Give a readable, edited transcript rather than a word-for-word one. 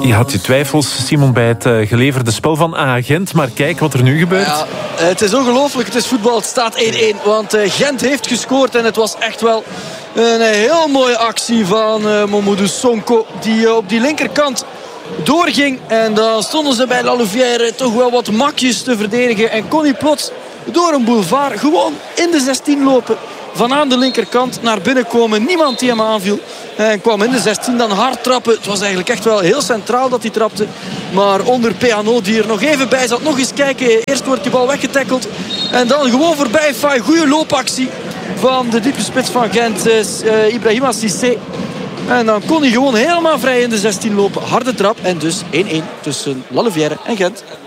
Je had je twijfels, Simon, bij het geleverde spel van Agent. Maar kijk wat er nu gebeurt. Ja, het is ongelooflijk. Het is voetbal. Het staat 1-1. Want Gent heeft gescoord. En het was echt wel een heel mooie actie van Mamadou Sonko. Die op die linkerkant doorging. En dan stonden ze bij La Louvière toch wel wat makjes te verdedigen. En kon hij plots door een boulevard gewoon in de 16 lopen. Van aan de linkerkant naar binnen komen. Niemand die hem aanviel. En kwam in de 16 dan hard trappen. Het was eigenlijk echt wel heel centraal dat hij trapte. Maar onder Peano die er nog even bij zat. Nog eens kijken. Eerst wordt die bal weggetackeld. En dan gewoon voorbij Faye. Goede loopactie van de diepe spits van Gent. Ibrahima Cissé. En dan kon hij gewoon helemaal vrij in de 16 lopen. Harde trap. En dus 1-1 tussen La Louvière en Gent.